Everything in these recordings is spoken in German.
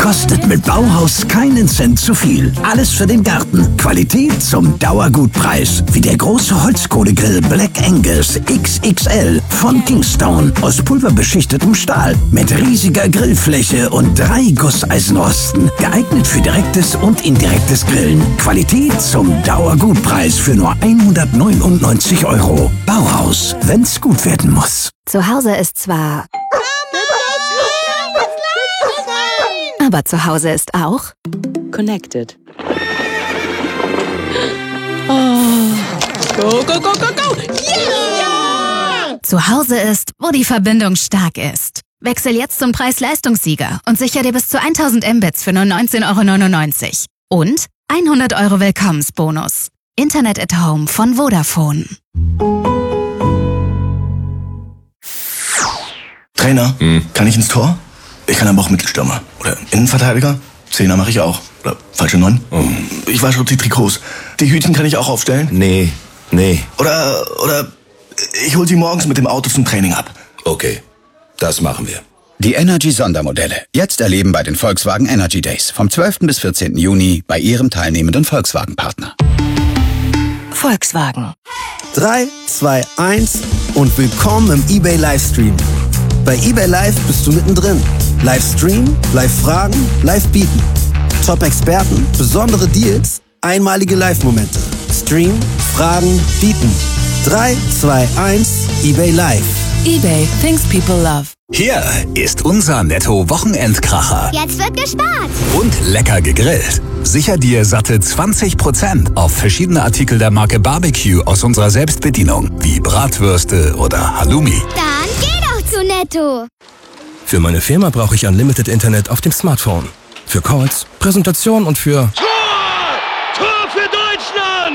Kostet mit Bauhaus keinen Cent zu viel. Alles für den Garten. Qualität zum Dauergutpreis. Wie der große Holzkohlegrill Black Angus XXL von Kingstone aus pulverbeschichtetem Stahl mit riesiger Grillfläche und 3 Gusseisenrosten. Geeignet für direktes und indirektes Grillen. Qualität zum Dauergutpreis für nur 199 €. Bauhaus, wenn's gut werden muss. Zu Hause ist zwar... Aber zu Hause ist auch... Connected. Oh. Go, go, go, go, go! Yeah! Zu Hause ist, wo die Verbindung stark ist. Wechsel jetzt zum Preis-Leistungssieger und sichere dir bis zu 1000 Mbits für nur 19,99 € und 100 € Willkommensbonus. Internet at Home von Vodafone. Trainer, kann ich ins Tor? Ich kann aber auch Mittelstürmer. Oder Innenverteidiger? Zehner mache ich auch. Oder falsche 9? Ich wasche auch die Trikots. Die Hütchen kann ich auch aufstellen? Nee. Oder ich hol sie morgens mit dem Auto zum Training ab. Okay, das machen wir. Die Energy-Sondermodelle. Jetzt erleben bei den Volkswagen Energy Days. Vom 12. bis 14. Juni bei Ihrem teilnehmenden Volkswagen-Partner. Volkswagen. 3, 2, 1 und willkommen im eBay Livestream. Bei eBay Live bist du mittendrin. Livestream, Live-Fragen, Live-Bieten. Top-Experten, besondere Deals, einmalige Live-Momente. Stream, Fragen, Bieten. 3, 2, 1, eBay Live. eBay, things people love. Hier ist unser Netto-Wochenendkracher. Jetzt wird gespart. Und lecker gegrillt. Sicher dir satte 20% auf verschiedene Artikel der Marke Barbecue aus unserer Selbstbedienung, wie Bratwürste oder Halloumi. Dann geh doch zu Netto. Für meine Firma brauche ich Unlimited Internet auf dem Smartphone. Für Calls, Präsentationen und für... Tor für Deutschland!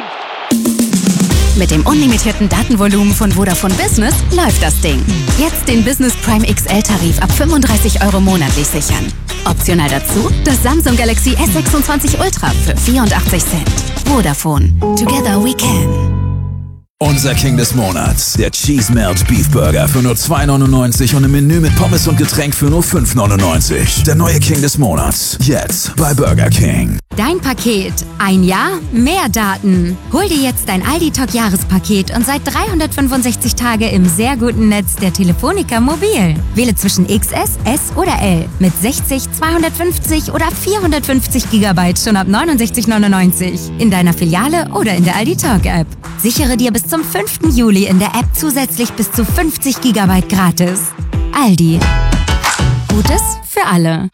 Mit dem unlimitierten Datenvolumen von Vodafone Business läuft das Ding. Jetzt den Business Prime XL-Tarif ab 35 € monatlich sichern. Optional dazu das Samsung Galaxy S26 Ultra für 84 Cent. Vodafone. Together we can. Unser King des Monats, der Cheese Melt Beef Burger für nur 2,99 € und im Menü mit Pommes und Getränk für nur 5,99 €. Der neue King des Monats, jetzt bei Burger King. Dein Paket. Ein Jahr, mehr Daten. Hol dir jetzt dein Aldi Talk Jahrespaket und seit 365 Tage im sehr guten Netz der Telefonica Mobil. Wähle zwischen XS, S oder L mit 60, 250 oder 450 GB schon ab 69,99 € in deiner Filiale oder in der Aldi Talk App. Sichere dir bis zum 5. Juli in der App zusätzlich bis zu 50 GB gratis. Aldi. Gutes für alle.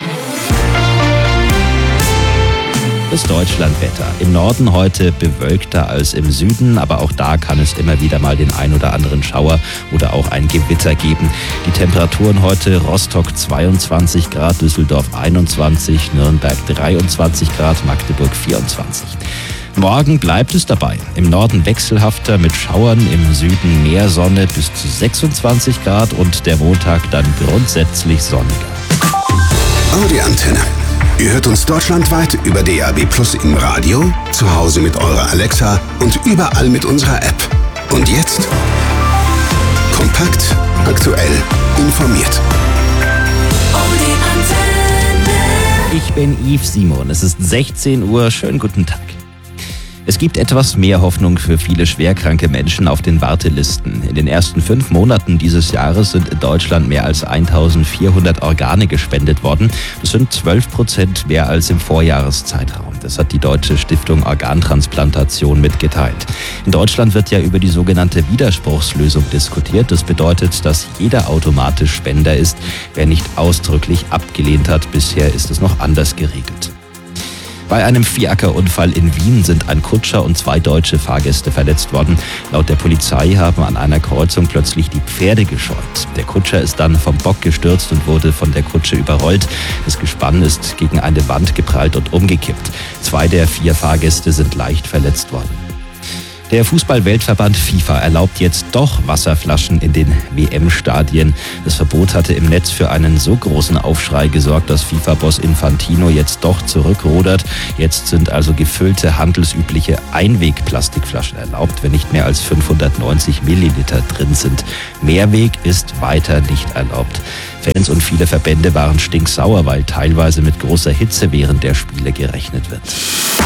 Das Deutschlandwetter. Im Norden heute bewölkter als im Süden, aber auch da kann es immer wieder mal den ein oder anderen Schauer oder auch ein Gewitter geben. Die Temperaturen heute: Rostock 22 Grad, Düsseldorf 21, Nürnberg 23 Grad, Magdeburg 24. Morgen bleibt es dabei. Im Norden wechselhafter mit Schauern, im Süden mehr Sonne bis zu 26 Grad und der Montag dann grundsätzlich sonniger. Audi Antenne. Ihr hört uns deutschlandweit über DAB+ im Radio, zu Hause mit eurer Alexa und überall mit unserer App. Und jetzt kompakt, aktuell, informiert. Audi Antenne. Ich bin Yves Simon. Es ist 16 Uhr. Schönen guten Tag. Es gibt etwas mehr Hoffnung für viele schwerkranke Menschen auf den Wartelisten. In den ersten 5 Monaten dieses Jahres sind in Deutschland mehr als 1400 Organe gespendet worden. Das sind 12% mehr als im Vorjahreszeitraum. Das hat die Deutsche Stiftung Organtransplantation mitgeteilt. In Deutschland wird ja über die sogenannte Widerspruchslösung diskutiert. Das bedeutet, dass jeder automatisch Spender ist, wer nicht ausdrücklich abgelehnt hat. Bisher ist es noch anders geregelt. Bei einem Fiaker-Unfall in Wien sind ein Kutscher und 2 deutsche Fahrgäste verletzt worden. Laut der Polizei haben an einer Kreuzung plötzlich die Pferde gescheut. Der Kutscher ist dann vom Bock gestürzt und wurde von der Kutsche überrollt. Das Gespann ist gegen eine Wand geprallt und umgekippt. 2 der 4 Fahrgäste sind leicht verletzt worden. Der Fußball-Weltverband FIFA erlaubt jetzt doch Wasserflaschen in den WM-Stadien. Das Verbot hatte im Netz für einen so großen Aufschrei gesorgt, dass FIFA-Boss Infantino jetzt doch zurückrudert. Jetzt sind also gefüllte, handelsübliche Einweg-Plastikflaschen erlaubt, wenn nicht mehr als 590 Milliliter drin sind. Mehrweg ist weiter nicht erlaubt. Fans und viele Verbände waren stinksauer, weil teilweise mit großer Hitze während der Spiele gerechnet wird.